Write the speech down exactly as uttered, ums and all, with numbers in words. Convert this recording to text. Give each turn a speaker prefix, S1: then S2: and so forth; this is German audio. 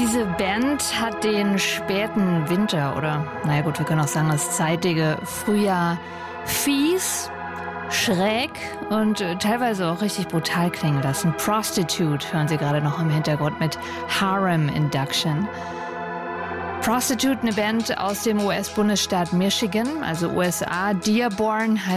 S1: Diese Band hat den späten Winter oder, naja gut, wir können auch sagen, das zeitige Frühjahr fies, schräg und äh, teilweise auch richtig brutal klingen lassen. Prostitute hören Sie gerade noch im Hintergrund mit Harem Induction. Prostitute, eine Band aus dem U S-Bundesstaat Michigan, also U S A. Dearborn heißt